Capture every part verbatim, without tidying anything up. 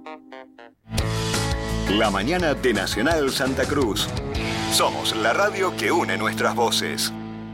La mañana de Nacional Santa Cruz. Somos la radio que une nuestras voces.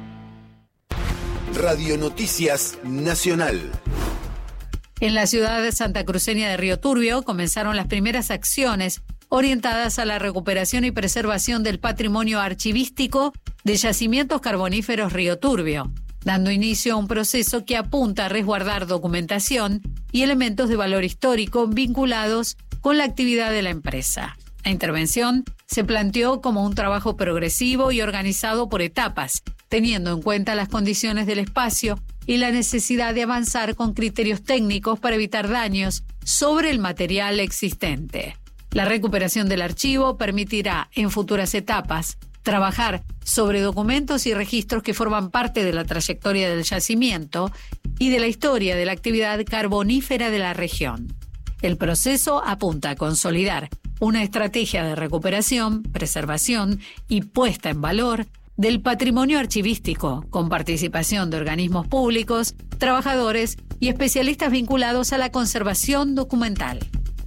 Radio Noticias Nacional. En la ciudad santacruceña de Río Turbio comenzaron las primeras acciones orientadas a la recuperación y preservación del patrimonio archivístico de yacimientos carboníferos Río Turbio, dando inicio a un proceso que apunta a resguardar documentación y elementos de valor histórico vinculados con la actividad de la empresa. La intervención se planteó como un trabajo progresivo y organizado por etapas, teniendo en cuenta las condiciones del espacio y la necesidad de avanzar con criterios técnicos para evitar daños sobre el material existente. La recuperación del archivo permitirá, en futuras etapas, trabajar sobre documentos y registros que forman parte de la trayectoria del yacimiento y de la historia de la actividad carbonífera de la región. El proceso apunta a consolidar una estrategia de recuperación, preservación y puesta en valor del patrimonio archivístico, con participación de organismos públicos, trabajadores y especialistas vinculados a la conservación documental.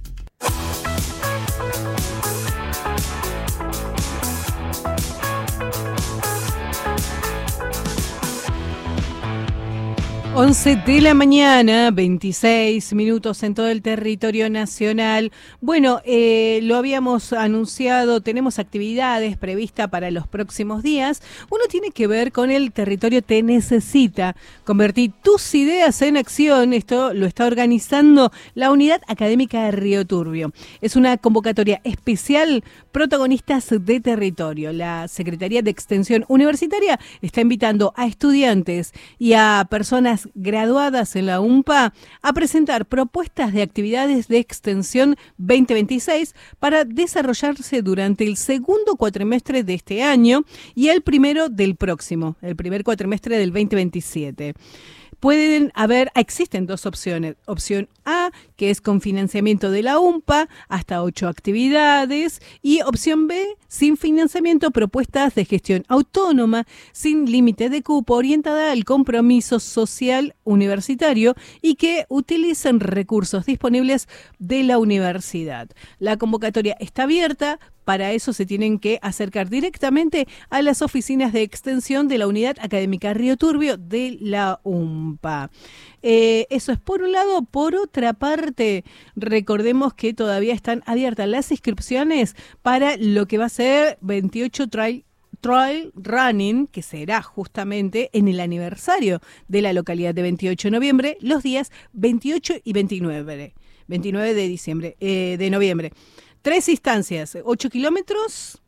once de la mañana, veintiséis minutos en todo el territorio nacional. Bueno, eh, lo habíamos anunciado, tenemos actividades previstas para los próximos días. Uno tiene que ver con el territorio Te Necesita. Convertir tus ideas en acción. Esto lo está organizando la Unidad Académica de Río Turbio. Es una convocatoria especial, protagonistas de territorio. La Secretaría de Extensión Universitaria está invitando a estudiantes y a personas graduadas en la UMPA a presentar propuestas de actividades de extensión veinte veintiséis para desarrollarse durante el segundo cuatrimestre de este año y el primero del próximo, el primer cuatrimestre del veinte veintisiete. Pueden haber, existen dos opciones. Opción A, que es con financiamiento de la UMPA, hasta ocho actividades. Y opción B, sin financiamiento, propuestas de gestión autónoma, sin límite de cupo, orientada al compromiso social universitario y que utilicen recursos disponibles de la universidad. La convocatoria está abierta. Para eso se tienen que acercar directamente a las oficinas de extensión de la Unidad Académica Río Turbio de la UMPA. Eh, eso es por un lado. Por otra parte, recordemos que todavía están abiertas las inscripciones para lo que va a ser veintiocho Trail Trail Running, que será justamente en el aniversario de la localidad de veintiocho de noviembre, los días veintiocho y veintinueve, veintinueve de diciembre, eh, de noviembre. Tres instancias, ocho kilómetros,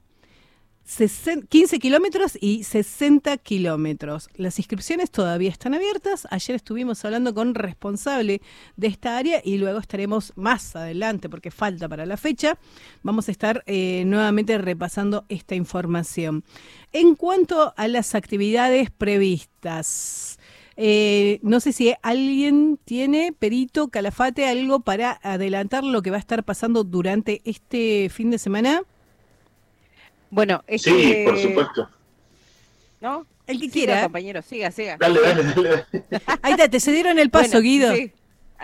quince kilómetros y sesenta kilómetros. Las inscripciones todavía están abiertas. Ayer estuvimos hablando con responsable de esta área y luego estaremos más adelante, porque falta para la fecha. Vamos a estar eh, nuevamente repasando esta información. En cuanto a las actividades previstas, Eh, no sé si alguien tiene, Perito, Calafate, algo para adelantar lo que va a estar pasando durante este fin de semana. Bueno, es sí, que... por supuesto. ¿No? El que siga, quiera. compañero, siga, siga. Dale, dale, dale. Ahí está, te cedieron el paso, bueno, Guido. Sí.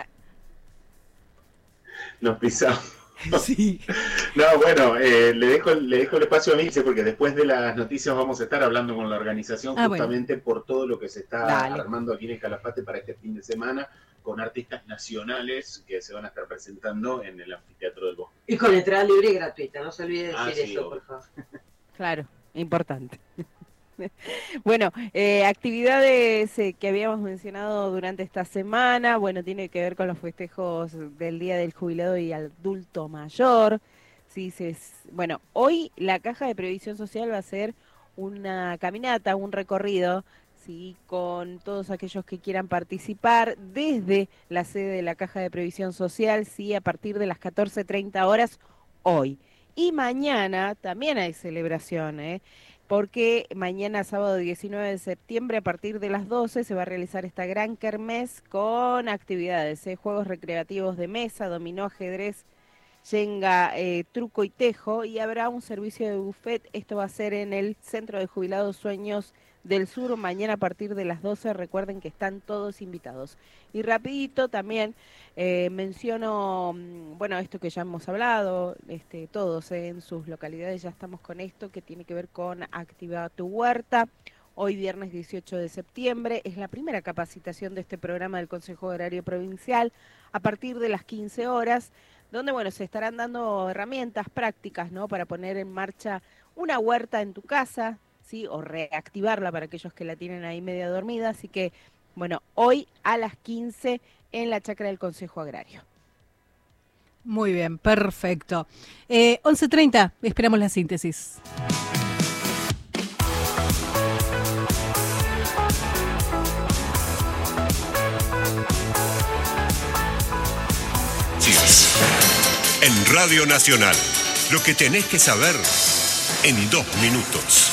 Nos pisamos. Sí. No, bueno, eh, le dejo le dejo el espacio a Milce porque después de las noticias vamos a estar hablando con la organización ah, justamente bueno. por todo lo que se está Dale. armando aquí en el Calafate para este fin de semana con artistas nacionales que se van a estar presentando en el Anfiteatro del Bosque. Y con entrada libre y gratuita, no se olvide decir ah, sí, eso, obvio. por favor. Claro, importante. Bueno, eh, actividades eh, que habíamos mencionado durante esta semana, bueno, tiene que ver con los festejos del Día del Jubilado y Adulto Mayor. Sí, se, bueno, hoy la Caja de Previsión Social va a hacer una caminata, un recorrido, sí, con todos aquellos que quieran participar desde la sede de la Caja de Previsión Social, sí, a partir de las catorce treinta horas hoy. Y mañana también hay celebración, ¿eh? Porque mañana, sábado diecinueve de septiembre, a partir de las doce, se va a realizar esta gran kermés con actividades, ¿eh? Juegos recreativos de mesa, dominó, ajedrez, yenga, eh, truco y tejo, y habrá un servicio de buffet. Esto va a ser en el Centro de Jubilados Sueños del Sur, mañana a partir de las doce, recuerden que están todos invitados. Y rapidito también eh, menciono, bueno, esto que ya hemos hablado, este, todos eh, en sus localidades ya estamos con esto, que tiene que ver con Activa tu Huerta. Hoy viernes dieciocho de septiembre es la primera capacitación de este programa del Consejo Agrario Provincial a partir de las quince horas, donde bueno, se estarán dando herramientas prácticas, ¿no?, para poner en marcha una huerta en tu casa, ¿sí?, o reactivarla para aquellos que la tienen ahí media dormida. Así que bueno, hoy a las quince en la chacra del Consejo Agrario. Muy bien, perfecto. Eh, once treinta, esperamos la síntesis. En Radio Nacional, lo que tenés que saber en dos minutos.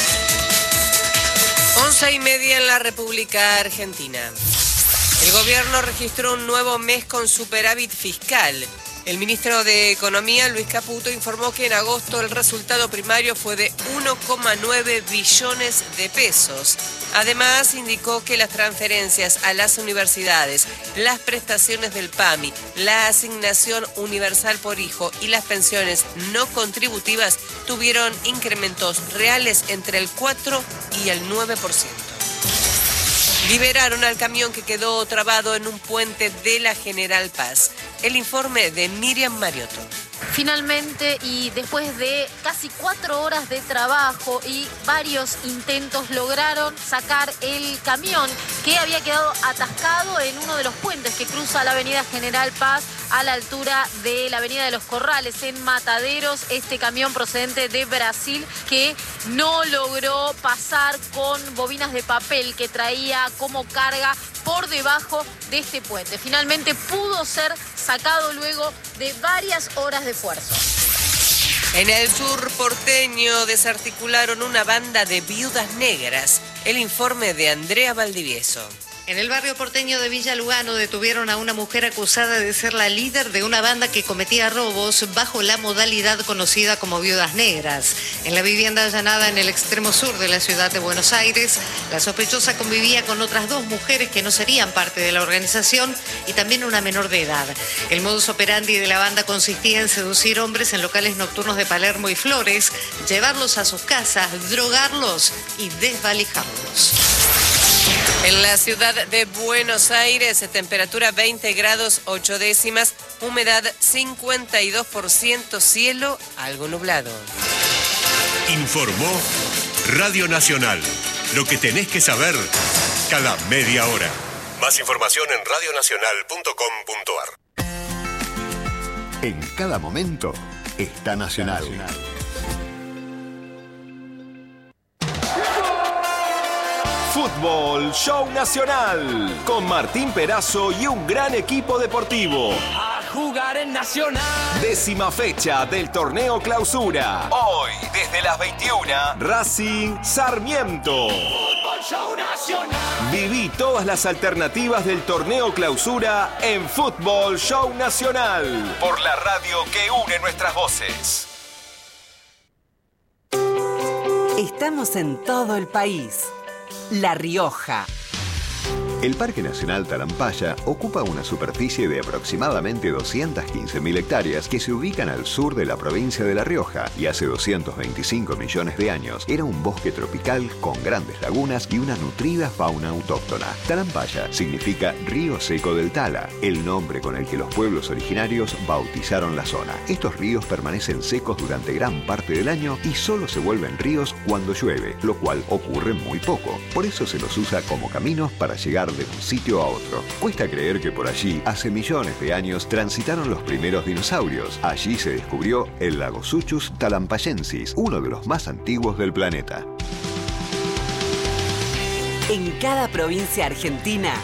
Once y media en la República Argentina. El gobierno registró un nuevo mes con superávit fiscal. El ministro de Economía, Luis Caputo, informó que en agosto el resultado primario fue de uno coma nueve billones de pesos. Además, indicó que las transferencias a las universidades, las prestaciones del P A M I, la asignación universal por hijo y las pensiones no contributivas tuvieron incrementos reales entre el cuatro y el nueve por ciento. Liberaron al camión que quedó trabado en un puente de la General Paz. El informe de Miriam Mariotto. Finalmente, y después de casi cuatro horas de trabajo y varios intentos, lograron sacar el camión que había quedado atascado en uno de los puentes que cruza la avenida General Paz a la altura de la avenida de los Corrales en Mataderos. Este camión procedente de Brasil que no logró pasar con bobinas de papel que traía como carga por debajo de este puente. Finalmente pudo ser sacado luego de varias horas de esfuerzo. En el sur porteño desarticularon una banda de viudas negras. El informe de Andrea Valdivieso. En el barrio porteño de Villa Lugano detuvieron a una mujer acusada de ser la líder de una banda que cometía robos bajo la modalidad conocida como viudas negras. En la vivienda allanada en el extremo sur de la ciudad de Buenos Aires, la sospechosa convivía con otras dos mujeres que no serían parte de la organización y también una menor de edad. El modus operandi de la banda consistía en seducir hombres en locales nocturnos de Palermo y Flores, llevarlos a sus casas, drogarlos y desvalijarlos. En la ciudad de Buenos Aires, temperatura veinte grados ocho décimas, humedad cincuenta y dos por ciento, cielo algo nublado. Informó Radio Nacional. Lo que tenés que saber cada media hora. Más información en radio nacional punto com punto a r. En cada momento está Nacional. Fútbol Show Nacional, con Martín Perazo y un gran equipo deportivo. A jugar en Nacional. Décima fecha del torneo Clausura. Hoy, desde las veintiuna, Racing Sarmiento. Fútbol Show Nacional. Viví todas las alternativas del torneo Clausura en Fútbol Show Nacional, por la radio que une nuestras voces. Estamos en todo el país. La Rioja. El Parque Nacional Talampaya ocupa una superficie de aproximadamente doscientas quince mil hectáreas que se ubican al sur de la provincia de La Rioja y hace doscientos veinticinco millones de años era un bosque tropical con grandes lagunas y una nutrida fauna autóctona. Talampaya significa río seco del Tala, el nombre con el que los pueblos originarios bautizaron la zona. Estos ríos permanecen secos durante gran parte del año y solo se vuelven ríos cuando llueve, lo cual ocurre muy poco. Por eso se los usa como caminos para llegar de un sitio a otro. Cuesta creer que por allí, hace millones de años, transitaron los primeros dinosaurios. Allí se descubrió el Lagosuchus talampayensis, uno de los más antiguos del planeta. En cada provincia argentina,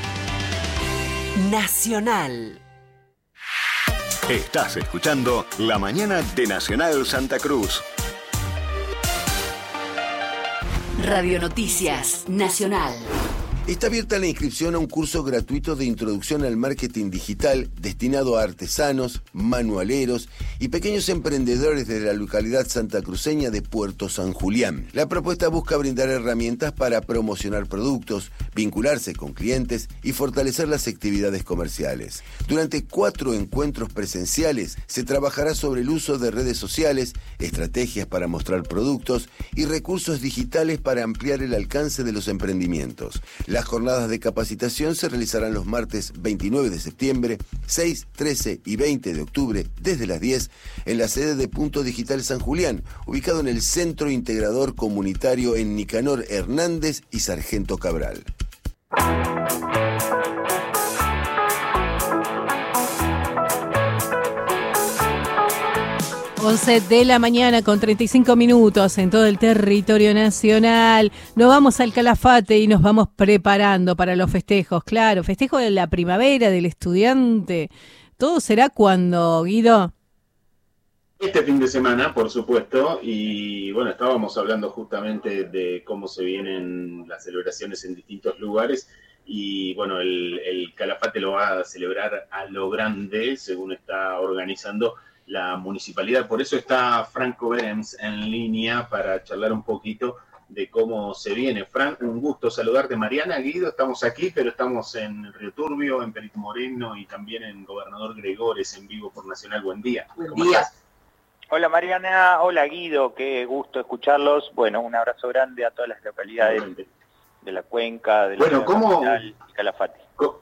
Nacional. Estás escuchando La Mañana de Nacional Santa Cruz. Radio Noticias Nacional. Está abierta la inscripción a un curso gratuito de introducción al marketing digital destinado a artesanos, manualeros y pequeños emprendedores de la localidad santacruceña de Puerto San Julián. La propuesta busca brindar herramientas para promocionar productos, vincularse con clientes y fortalecer las actividades comerciales. Durante cuatro encuentros presenciales se trabajará sobre el uso de redes sociales, estrategias para mostrar productos y recursos digitales para ampliar el alcance de los emprendimientos. Las jornadas de capacitación se realizarán los martes veintinueve de septiembre, seis, trece y veinte de octubre desde las diez en la sede de Punto Digital San Julián, ubicado en el Centro Integrador Comunitario en Nicanor Hernández y Sargento Cabral. once de la mañana con treinta y cinco minutos en todo el territorio nacional. Nos vamos al Calafate y nos vamos preparando para los festejos. Claro, festejo de la primavera del estudiante. ¿Todo será cuando, Guido? Este fin de semana, por supuesto, y bueno, estábamos hablando justamente de cómo se vienen las celebraciones en distintos lugares, y bueno, el, el Calafate lo va a celebrar a lo grande, según está organizando la municipalidad. Por eso está Franco Behrens en línea para charlar un poquito de cómo se viene. Fran, un gusto saludarte. Mariana, Guido, estamos aquí, pero estamos en Río Turbio, en Perito Moreno y también en Gobernador Gregores, en vivo por Nacional. Buen día. Buen día. Estás? Hola Mariana, hola Guido, qué gusto escucharlos. Bueno, un abrazo grande a todas las localidades Obviamente. de la Cuenca, de la bueno, ¿cómo, capital y Calafate.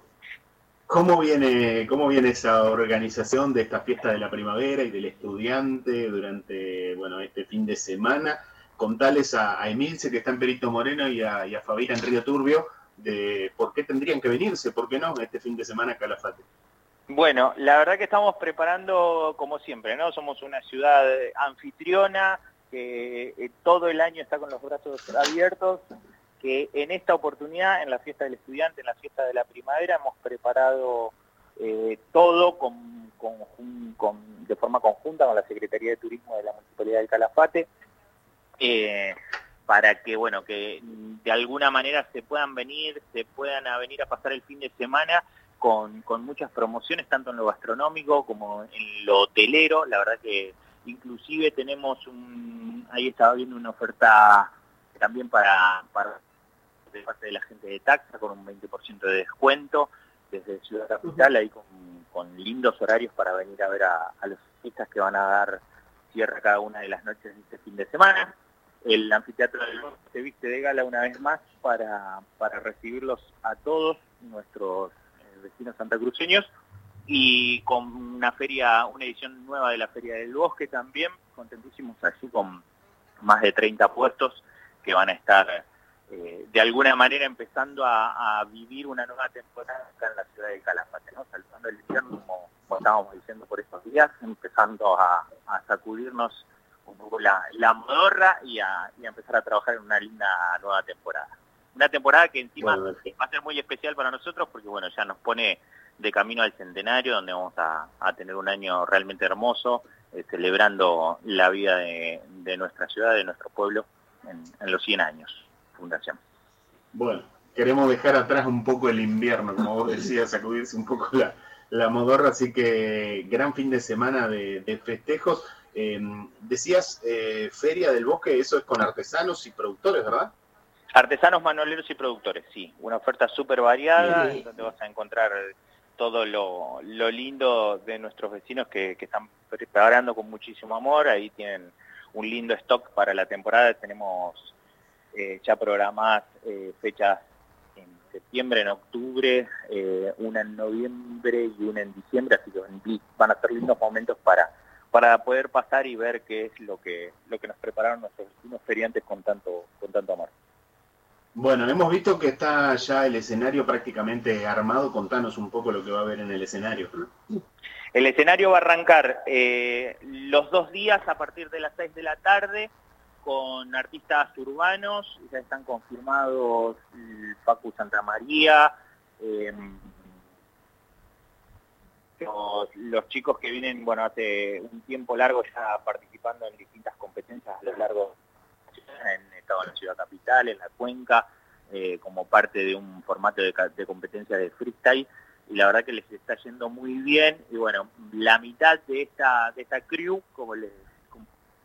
¿Cómo viene, ¿Cómo viene esa organización de esta fiesta de la primavera y del estudiante durante bueno este fin de semana? Contales a, a Emilce, que está en Perito Moreno, y a, y a Fabira en Río Turbio, de por qué tendrían que venirse, por qué no, este fin de semana a Calafate. Bueno, la verdad que estamos preparando como siempre, ¿no? Somos una ciudad anfitriona que eh, todo el año está con los brazos abiertos, que en esta oportunidad, en la fiesta del estudiante, en la fiesta de la primavera, hemos preparado eh, todo con, con, con, de forma conjunta con la Secretaría de Turismo de la Municipalidad del Calafate, eh, para que, bueno, que de alguna manera se puedan venir, se puedan a venir a pasar el fin de semana con, con muchas promociones, tanto en lo gastronómico como en lo hotelero. La verdad que inclusive tenemos un, ahí estaba viendo una oferta también para, para de parte de la gente de Taxa, con un veinte por ciento de descuento desde Ciudad Capital, ahí con, con lindos horarios para venir a ver a, a los artistas que van a dar cierre cada una de las noches de este fin de semana. El anfiteatro del Bosque se viste de gala una vez más para, para recibirlos a todos nuestros eh, vecinos santacruceños, y con una feria, una edición nueva de la Feria del Bosque también, contentísimos allí con más de treinta puestos que van a estar eh, de alguna manera empezando a, a vivir una nueva temporada acá en la ciudad de Calafate, ¿no? Saltando el invierno, como, como estábamos diciendo por estos días, empezando a, a sacudirnos un poco la, la modorra y a, y a empezar a trabajar en una linda nueva temporada. Una temporada que encima bueno, va a ser muy especial para nosotros porque bueno, ya nos pone de camino al centenario, donde vamos a, a tener un año realmente hermoso, eh, celebrando la vida de, de nuestra ciudad, de nuestro pueblo, en, en los cien años fundación. Bueno, queremos dejar atrás un poco el invierno, como vos decías, sacudirse un poco la, la modorra, así que gran fin de semana de, de festejos. Eh, decías, eh, Feria del Bosque, eso es con artesanos y productores, ¿verdad? Artesanos, manualeros y productores, sí. Una oferta súper variada, sí, donde vas a encontrar todo lo, lo lindo de nuestros vecinos que, que están preparando con muchísimo amor. Ahí tienen un lindo stock para la temporada. Tenemos eh, ya programadas eh, fechas en septiembre, en octubre, eh, una en noviembre y una en diciembre, así que van a ser lindos momentos para, para poder pasar y ver qué es lo que, lo que nos prepararon nuestros vecinos feriantes con tanto, con tanto amor. Bueno, hemos visto que está ya el escenario prácticamente armado. Contanos un poco lo que va a haber en el escenario. El escenario va a arrancar eh, los dos días a partir de las seis de la tarde con artistas urbanos. Ya están confirmados Facu Santamaría, eh, los, los chicos que vienen, bueno, hace un tiempo largo ya participando en distintas competencias a lo largo, han estado en la Ciudad Capital, en la Cuenca, eh, como parte de un formato de, de competencia de freestyle, y la verdad que les está yendo muy bien. Y bueno, la mitad de esta de esta crew, como les como,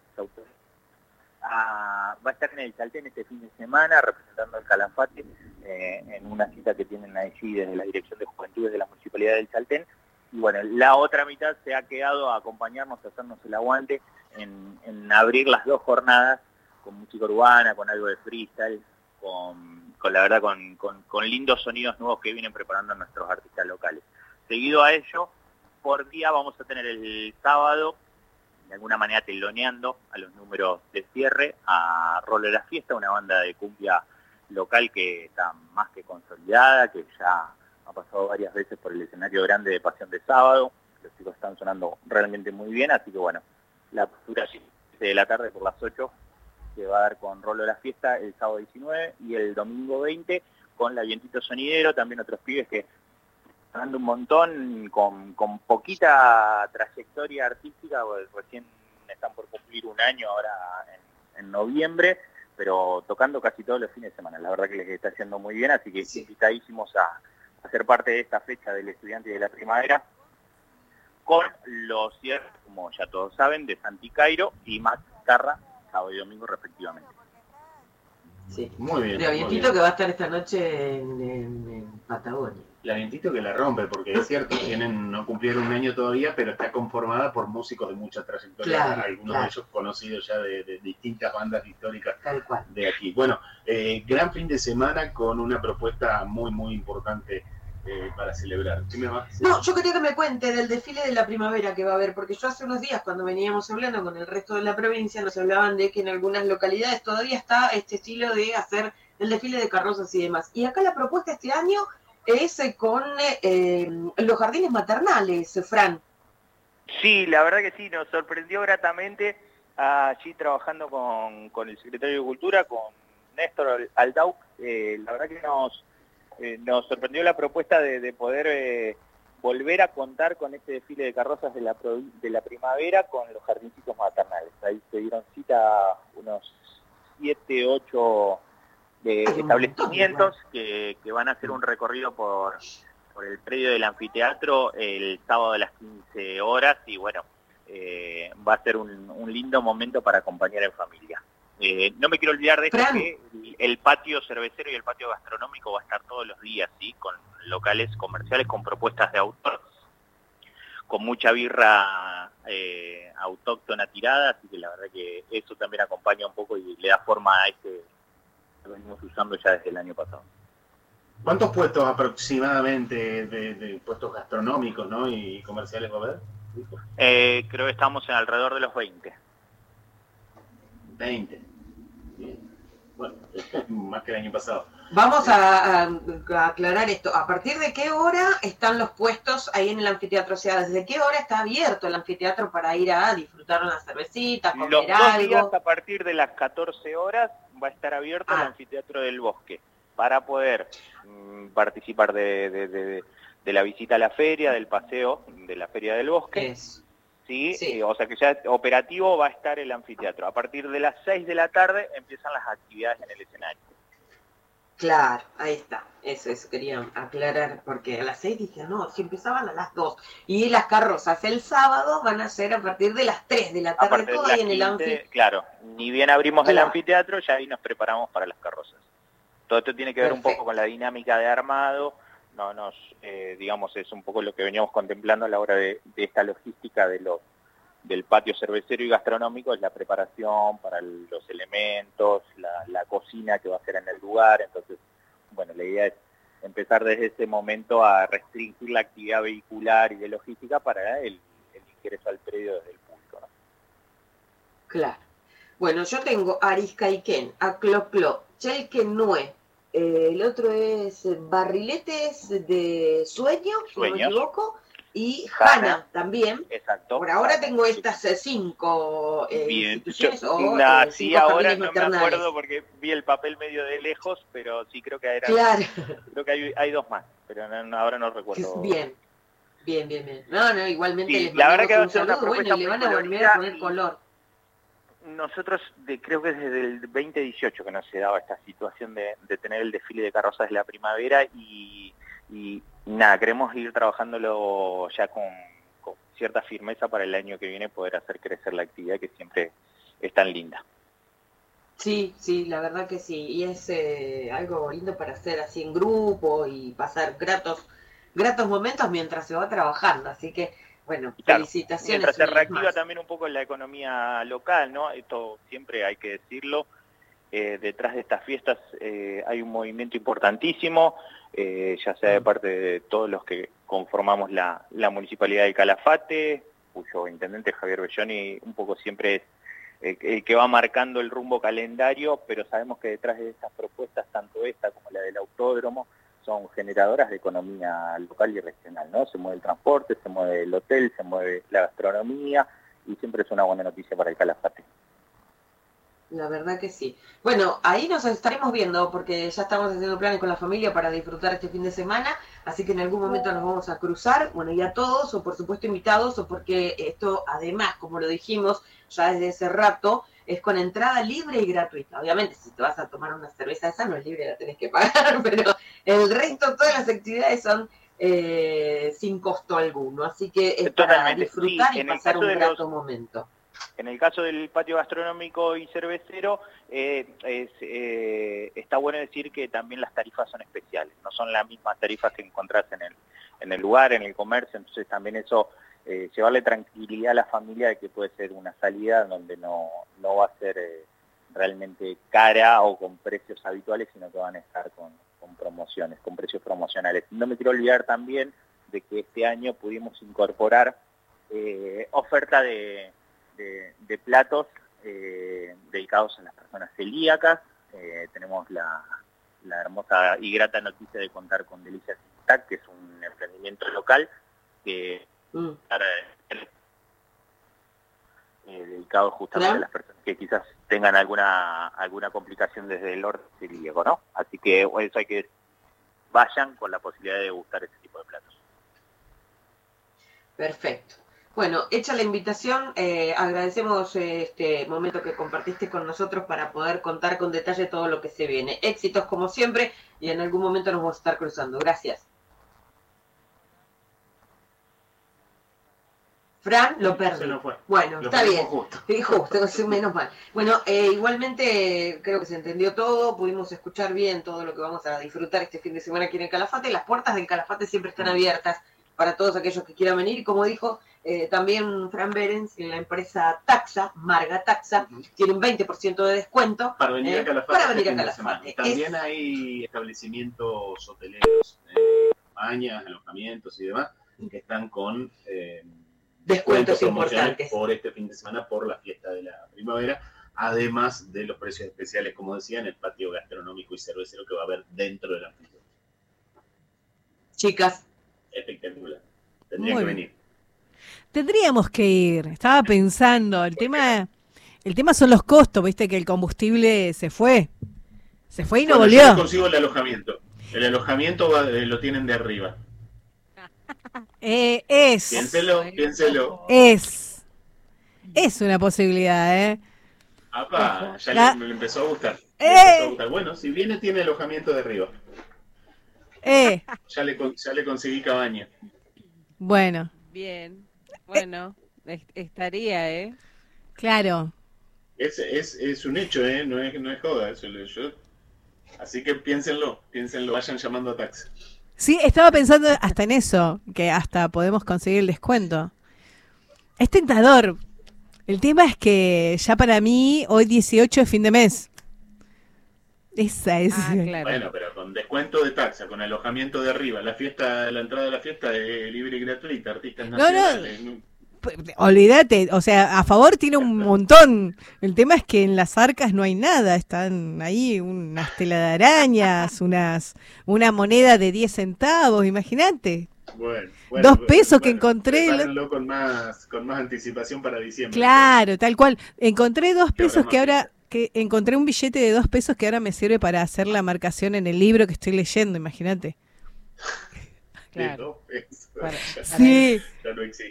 a, va a estar en el Chaltén este fin de semana representando al Calafate eh, en una cita que tienen allí desde la Dirección de Juventudes de la Municipalidad del Chaltén. Y bueno, la otra mitad se ha quedado a acompañarnos, a hacernos el aguante en, en abrir las dos jornadas con música urbana, con algo de freestyle, con, con la verdad con, con, con lindos sonidos nuevos que vienen preparando nuestros artistas locales. Seguido a ello, por día vamos a tener el sábado, de alguna manera teloneando a los números de cierre, a Rolo de la Fiesta, una banda de cumbia local que está más que consolidada, que ya ha pasado varias veces por el escenario grande de Pasión de Sábado. Los chicos están sonando realmente muy bien, así que bueno, la apertura de la tarde por las ocho se va a dar con Rolo de la Fiesta el sábado diecinueve y el domingo veinte con La Vientito Sonidero, también otros pibes que están dando un montón, con, con poquita trayectoria artística, pues recién están por cumplir un año ahora en, en noviembre, pero tocando casi todos los fines de semana. La verdad que les está yendo muy bien, así que sí, invitadísimos a a ser parte de esta fecha del estudiante de la primavera, con los cierres, como ya todos saben, de Santi Cairo y Max Carra, sábado y domingo respectivamente. Sí, muy bien. La Vientito que va a estar esta noche en, en, en Patagonia. La Vientito que la rompe, porque es cierto, tienen no cumplieron un año todavía, pero está conformada por músicos de mucha trayectoria, claro, algunos claro. de ellos conocidos ya de, de distintas bandas históricas Tal cual. de aquí. Bueno, eh, gran fin de semana con una propuesta muy, muy importante eh, para celebrar. ¿Qué me vas a decir? No, yo quería que me cuente del desfile de la primavera que va a haber, porque yo hace unos días cuando veníamos hablando con el resto de la provincia nos hablaban de que en algunas localidades todavía está este estilo de hacer el desfile de carrozas y demás. Y acá la propuesta este año es eh, con eh, los jardines maternales, Fran. Sí, la verdad que sí, nos sorprendió gratamente allí trabajando con, con el secretario de Cultura, con Néstor Aldau. Eh, la verdad que nos, eh, nos sorprendió la propuesta de, de poder eh, volver a contar con este desfile de carrozas de la, de la primavera con los jardincitos maternales. Ahí se dieron cita unos siete, ocho de establecimientos que, que van a hacer un recorrido por, por el predio del anfiteatro el sábado a las quince horas y bueno, eh, va a ser un, un lindo momento para acompañar en familia. Eh, no me quiero olvidar de esto, que el, el patio cervecero y el patio gastronómico va a estar todos los días, ¿sí? Con locales comerciales, con propuestas de autor, con mucha birra eh, autóctona tirada, así que la verdad que eso también acompaña un poco y le da forma a este que venimos usando ya desde el año pasado. ¿Cuántos puestos aproximadamente de, de puestos gastronómicos, ¿no? y comerciales va a haber? Eh, creo que estamos en alrededor de los veinte. veinte. Bien. Bueno, más que el año pasado. Vamos a, a, a aclarar esto. ¿A partir de qué hora están los puestos ahí en el anfiteatro? O sea, ¿desde qué hora está abierto el anfiteatro para ir a disfrutar una cervecita, comer los dos algo? días a partir de las catorce horas va a estar abierto ah. el anfiteatro del Bosque para poder mmm, participar de, de, de, de la visita a la feria, del paseo de la Feria del Bosque. Es. ¿Sí? Sí. Eh, o sea que ya operativo va a estar el anfiteatro. A partir de las seis de la tarde empiezan las actividades en el escenario. Claro, ahí está. Eso, eso quería aclarar, porque a las seis dije, no, si empezaban a las dos. Y las carrozas el sábado van a ser a partir de las tres de la tarde, todo ahí en el anfiteatro. Claro, ni bien abrimos claro. el anfiteatro, ya ahí nos preparamos para las carrozas. Todo esto tiene que ver Perfecto. un poco con la dinámica de armado. No nos, eh, digamos, es un poco lo que veníamos contemplando a la hora de, de esta logística de los del patio cervecero y gastronómico, es la preparación para el, los elementos, la, la cocina que va a ser en el lugar. Entonces, bueno, la idea es empezar desde ese momento a restringir la actividad vehicular y de logística para el, el ingreso al predio desde el público, ¿no? Claro. Bueno, yo tengo Ariscaiquén, Acloclo, Chelquenue, eh, el otro es Barriletes de Sueño, si no me equivoco, y Hanna también. Exacto. Por ahora tengo estas cinco eh, Bien. instituciones Yo, o nah, eh, sí, cinco ahora jardines no maternales. me acuerdo porque vi el papel medio de lejos, pero sí creo que era. Claro. Creo que hay, hay dos más, pero no, no, ahora no recuerdo. Bien. Bien, bien, bien. No, no, igualmente sí, les la verdad que va a ser saludo, una propuesta bueno, y le van a volver colorida a poner color. nosotros de, creo que desde el veinte dieciocho que no se daba esta situación de, de tener el desfile de carrozas de la primavera y, y nada, queremos ir trabajándolo ya con, con cierta firmeza para el año que viene poder hacer crecer la actividad que siempre es tan linda. Sí, sí, la verdad que sí, y es eh, algo lindo para hacer así en grupo y pasar gratos, gratos momentos mientras se va trabajando, así que bueno, claro, felicitaciones. Mientras se reactiva también un poco la economía local, ¿no? Esto siempre hay que decirlo, eh, detrás de estas fiestas eh, hay un movimiento importantísimo, eh, ya sea de parte de todos los que conformamos la, la Municipalidad de Calafate, cuyo intendente Javier Belloni un poco siempre es el eh, que va marcando el rumbo calendario, pero sabemos que detrás de estas propuestas, tanto esta como la del autódromo, son generadoras de economía local y regional, ¿no? Se mueve el transporte, se mueve el hotel, se mueve la gastronomía, y siempre es una buena noticia para el Calafate. La verdad que sí. Bueno, ahí nos estaremos viendo, porque ya estamos haciendo planes con la familia para disfrutar este fin de semana, así que en algún momento nos vamos a cruzar, bueno, y a todos, o por supuesto invitados, o porque esto, además, como lo dijimos ya desde ese rato, es con entrada libre y gratuita. Obviamente, si te vas a tomar una cerveza, esa no es libre, la tenés que pagar, pero el resto, todas las actividades son eh, sin costo alguno, así que es para disfrutar sí, y pasar un grato los... momento. En el caso del patio gastronómico y cervecero, eh, es, eh, está bueno decir que también las tarifas son especiales, no son las mismas tarifas que encontrás en el, en el lugar, en el comercio, entonces también eso, eh, llevarle tranquilidad a la familia de que puede ser una salida donde no, no va a ser eh, realmente cara o con precios habituales, sino que van a estar con, con promociones, con precios promocionales. No me quiero olvidar también de que este año pudimos incorporar eh, oferta de... De, de platos eh, dedicados a las personas celíacas. Eh, tenemos la, la hermosa y grata noticia de contar con Delicias Intact, que es un emprendimiento local que mm. para, eh, dedicado justamente ¿Claro? a las personas que quizás tengan alguna alguna complicación desde el orden celíaco, ¿no? Así que eso hay que vayan con la posibilidad de degustar ese tipo de platos. Perfecto. Bueno, hecha la invitación, eh, agradecemos eh, este momento que compartiste con nosotros para poder contar con detalle todo lo que se viene. Éxitos como siempre y en algún momento nos vamos a estar cruzando. Gracias. Fran, lo perdí. No bueno, lo está bien. Justo. Sí, justo, menos mal. Bueno, eh, igualmente creo que se entendió todo, pudimos escuchar bien todo lo que vamos a disfrutar este fin de semana aquí en el Calafate. Las puertas del Calafate siempre están abiertas para todos aquellos que quieran venir. Y como dijo eh, también Fran Berens, en la empresa Taxa, Marga Taxa, uh-huh. tiene un veinte por ciento de descuento para venir eh, a Calafate. Para venir a Calafate. También es... hay establecimientos hoteleros, eh, bañas, alojamientos y demás, que están con eh, descuentos importantes por este fin de semana, por la fiesta de la primavera, además de los precios especiales, como decía, en el patio gastronómico y cervecero que va a haber dentro del anfiteatro. Chicas, espectacular. Tendrían que venir. Tendríamos que ir. Estaba pensando, el tema el tema son los costos, viste que el combustible se fue. Se fue y no bueno, volvió. Yo consigo el alojamiento. El alojamiento va, eh, lo tienen de arriba. Eh, es. Piénselo, piénselo. Es. Es una posibilidad, ¿eh? Apa, ya La... le, le empezó a gustar. Eh. Le empezó a gustar. Bueno, si viene tiene alojamiento de arriba. Eh. Ya le, ya le conseguí cabaña. Bueno. Bien. Bueno, eh. estaría, ¿eh? Claro. Es, es, es un hecho, ¿eh? No es, no es joda. Eso lo, yo... Así que piénsenlo, piénsenlo. Vayan llamando a taxi. Sí, estaba pensando hasta en eso, que hasta podemos conseguir el descuento. Es tentador. El tema es que ya para mí, hoy dieciocho es fin de mes. Esa es. Ah, claro. Bueno, pero con descuento de taxa, con alojamiento de arriba, la fiesta, la entrada de la fiesta es libre y gratuita, artistas nacionales. No, no. Olvídate, o sea, a favor tiene un montón. El tema es que en las arcas no hay nada. Están ahí unas telarañas, unas, una moneda de diez centavos, imagínate. Bueno, bueno, Dos pesos bueno, que encontré. Prepárenlo con más, con más anticipación para diciembre. Claro, tal cual. Encontré dos pesos que ahora, que encontré un billete de dos pesos que ahora me sirve para hacer la marcación en el libro que estoy leyendo, imagínate. Claro. Dos pesos. Para, ya, sí. Ya no existe.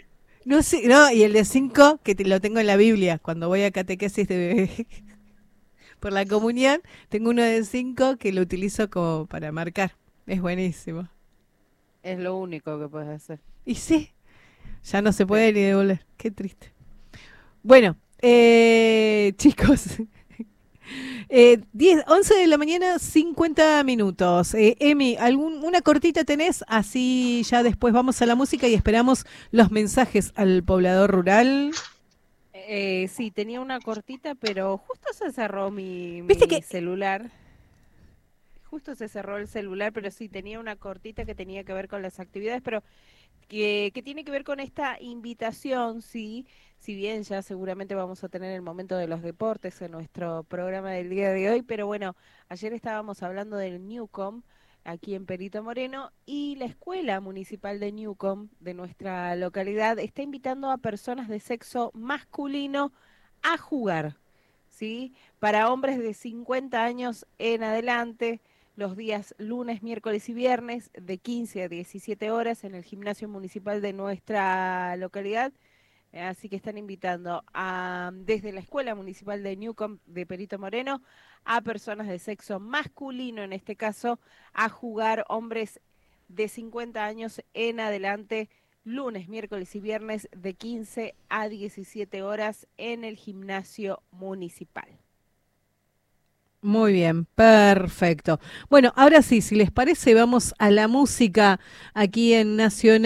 No sé, no, y el de cinco, que te, lo tengo en la Biblia, cuando voy a catequesis de bebé. Por la comunión, tengo uno de cinco que lo utilizo como para marcar. Es buenísimo. Es lo único que puedes hacer. Y sí, ya no se puede ni devolver. Qué triste. Bueno, eh, chicos, eh, diez, once de la mañana, cincuenta minutos. Eh, Emi, ¿algún, una cortita tenés? Así ya después vamos a la música y esperamos los mensajes al poblador rural. Eh, sí, tenía una cortita, pero justo se cerró mi, mi ¿Viste que celular. Justo se cerró el celular, pero sí, tenía una cortita que tenía que ver con las actividades, pero que, que tiene que ver con esta invitación, sí, si bien ya seguramente vamos a tener el momento de los deportes en nuestro programa del día de hoy, pero bueno, ayer estábamos hablando del Newcom, aquí en Perito Moreno, y la Escuela Municipal de Newcom, de nuestra localidad, está invitando a personas de sexo masculino a jugar, ¿sí? Para hombres de cincuenta años en adelante, los días lunes, miércoles y viernes, de quince a diecisiete horas, en el gimnasio municipal de nuestra localidad. Así que están invitando a, desde la Escuela Municipal de Newcom de Perito Moreno a personas de sexo masculino, en este caso, a jugar hombres de cincuenta años en adelante, lunes, miércoles y viernes de quince a diecisiete horas en el gimnasio municipal. Muy bien, perfecto. Bueno, ahora sí, si les parece, vamos a la música aquí en Nacional.